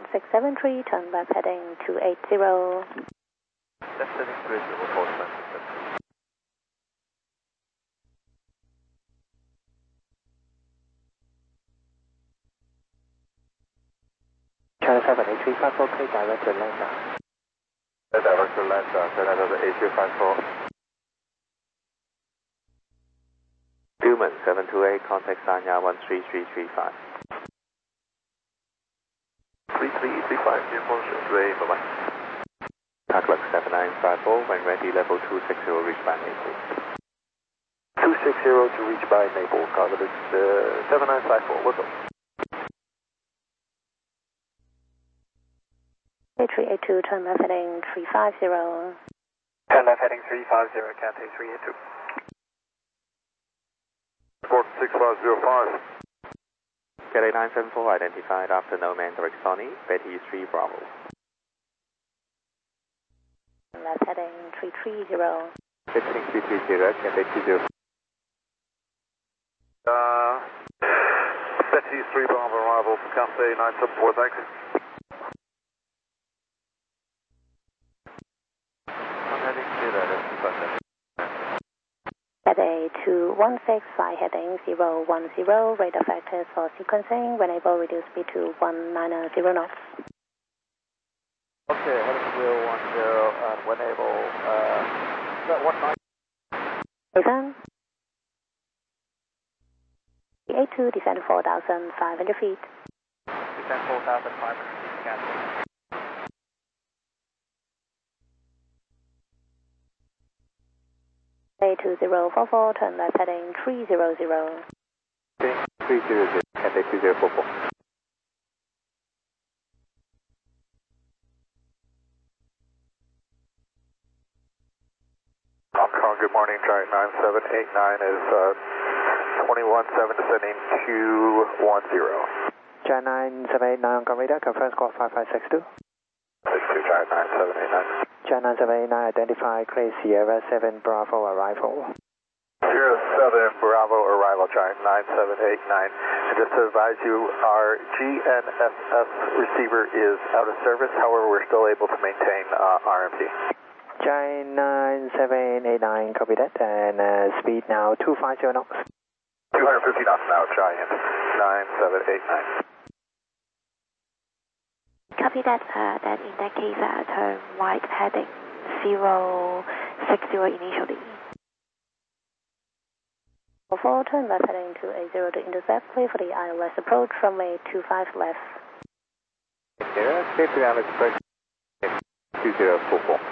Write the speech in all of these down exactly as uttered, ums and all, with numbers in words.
six seven three, turn left heading two eight zero. Left heading two eight zero, four seven six seven. China seven eight three five four, clear direct to Atlanta. Direct to Atlanta, China eight three five four. Billman seven two eight, contact Sanya one three three three five. three three three five, Airport Way, bye bye. Park seven nine five four, when ready, level two six zero, reach by Naples. two six zero to reach by Naples, target is uh, seven nine five four, what's up? eight three eight two, turn left heading three five zero. Turn left heading three five zero, Cathay three eight two. Port six five zero five. Cathay nine seven four identified after no man direct Sony, Betty three Bravo. Left heading three three zero. Fixing three three zero, Cathay two zero. Uh, Betty three Bravo arrival for Cathay nine seven four, thanks. I'm heading to the left. Cathay two one six, fly heading zero one zero, radar factors for sequencing, when able reduce speed to one nine zero knots. Okay, heading zero one zero, and when able, uh, is that one nine? Listen. eight two, descend four thousand five hundred feet. Descend four thousand five hundred feet, Cathay. Cathay two zero four four, turn left heading three zero zero. Okay, three zero zero, Cathay two zero four four. Hong Kong, good morning, Giant nine seven eight nine is uh, twenty-one seven descending two one zero. Giant nine seven eight nine, Hong Kong radar, confirm squawk five five six two. six two, Giant nine seven eight nine. Giant nine seven eight nine, identify clear Sierra seven Bravo arrival. Sierra seven Bravo arrival, Giant nine seven eight nine. And just to advise you, our G N S S receiver is out of service, however, we're still able to maintain uh, R M D. Giant nine seven eight nine, copy that, and uh, speed now two five zero knots. two hundred fifty knots now, Giant nine seven eight nine. Copy that, uh, then in that case, uh, turn right heading zero six zero initially. four, turn left heading two eight zero to intercept, clear for the I L S approach, runway two five left. Sierra, clear to I L S approach two zero four four.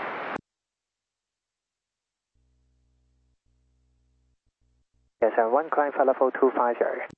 Yes, uh, one climb for level two five zero.